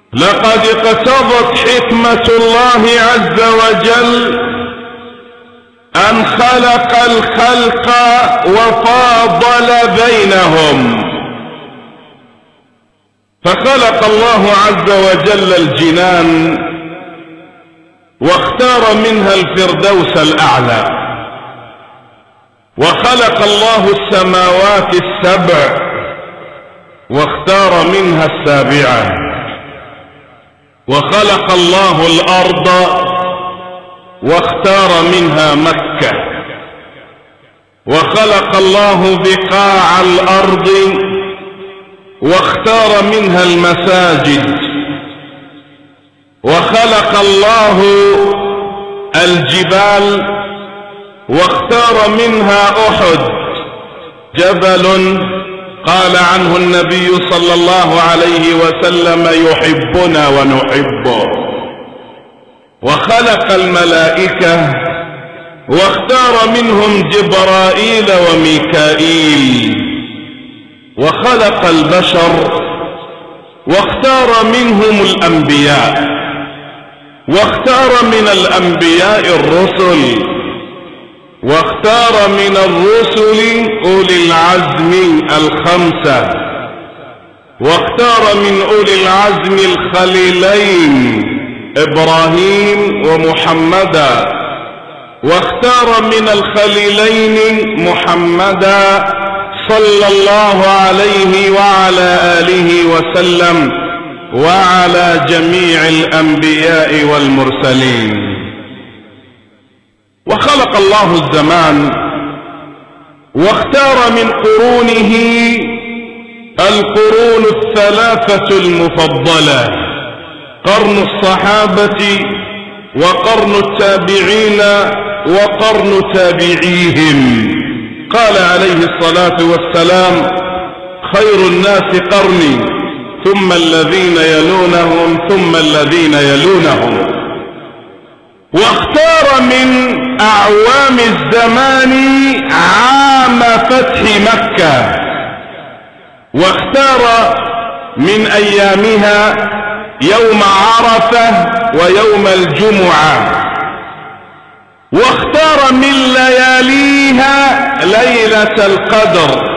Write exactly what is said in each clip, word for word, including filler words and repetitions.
لقد اقتضت حكمة الله عز وجل أن خلق الخلق وفاضل بينهم، فخلق الله عز وجل الجنان واختار منها الفردوس الأعلى، وخلق الله السماوات السبع واختار منها السابعة، وخلق الله الأرض واختار منها مكة، وخلق الله بقاع الأرض واختار منها المساجد، وخلق الله الجبال واختار منها أحد، جبل قال عنه النبي صلى الله عليه وسلم يحبنا ونحبه، وخلق الملائكة واختار منهم جبرائيل وميكائيل، وخلق البشر واختار منهم الأنبياء، واختار من الأنبياء الرسل، واختار من الرسل أولي العزم الخمسة، واختار من أولي العزم الخليلين إبراهيم ومحمدا، واختار من الخليلين محمدا صلى الله عليه وعلى آله وسلم وعلى جميع الأنبياء والمرسلين. وخلق الله الزمان واختار من قرونه القرون الثلاثة المفضلة، قرن الصحابة وقرن التابعين وقرن تابعيهم. قال عليه الصلاة والسلام: خير الناس قرني ثم الذين يلونهم ثم الذين يلونهم. واختار من أعوام الزمان عام فتح مكة، واختار من أيامها يوم عرفة ويوم الجمعة، واختار من لياليها ليلة القدر،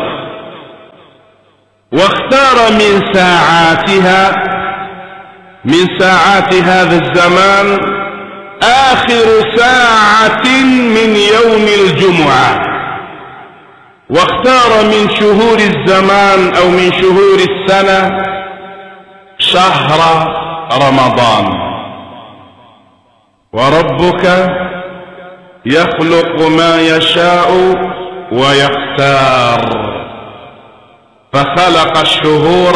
واختار من ساعاتها من ساعات هذا الزمان آخر ساعة من يوم الجمعة، واختار من شهور الزمان أو من شهور السنة شهر رمضان. وربك يخلق ما يشاء ويختار، فخلق الشهور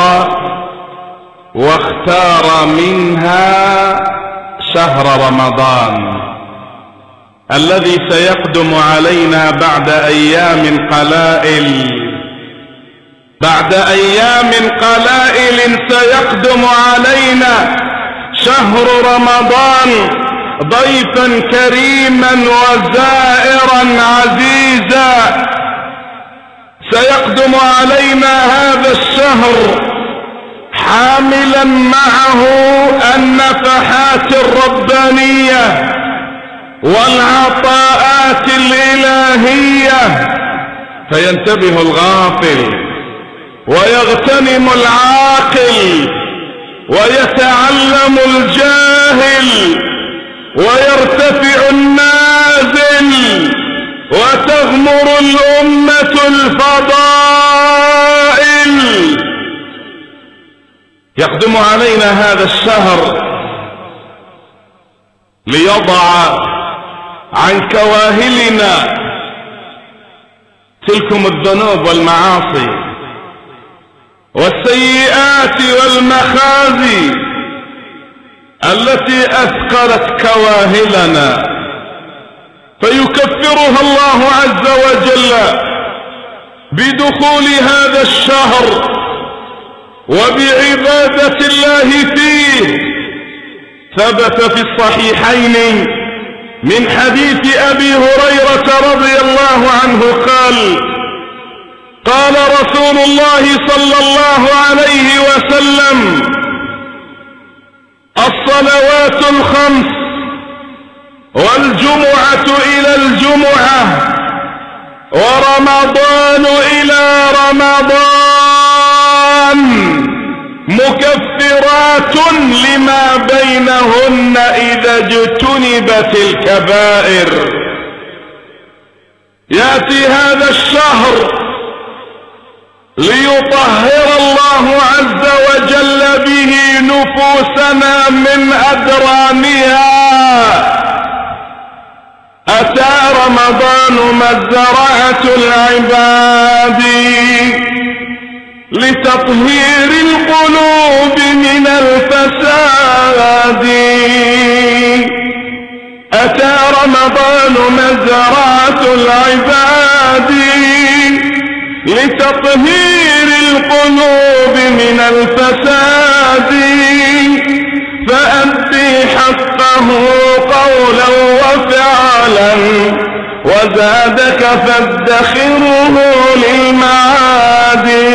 واختار منها شهر رمضان الذي سيقدم علينا بعد أيام قلائل بعد أيام قلائل سيقدم علينا شهر رمضان ضيفا كريما وزائرا عزيزا. سيقدم علينا هذا الشهر حاملا معه النفحات الربانية والعطاءات الإلهية، فينتبه الغافل ويغتنم العاقل ويتعلم الجاهل ويرتفع النازل وتغمر الأمة الفضائل. يقدم علينا هذا الشهر ليضع عن كواهلنا تلكم الذنوب والمعاصي والسيئات والمخازي التي أثقلت كواهلنا، فيكفرها الله عز وجل بدخول هذا الشهر وبعبادة الله فيه. ثبت في الصحيحين من حديث أبي هريرة رضي الله عنه قال: قال رسول الله صلى الله عليه وسلم: الصلوات الخمس والجمعة إلى الجمعة ورمضان إلى رمضان مكفرات لما بينهن إذا اجتنبت الكبائر. يأتي هذا الشهر ليطهر الله عز وجل به نفوسنا من أدرانها. أتى رمضان مزرعة العباد لتطهير القلوب من الفساد. أتى رمضان مزرعة العباد لتطهير القلوب من الفساد. فأدي حقه قولا وفعلا وزادك فادخره للمعاد.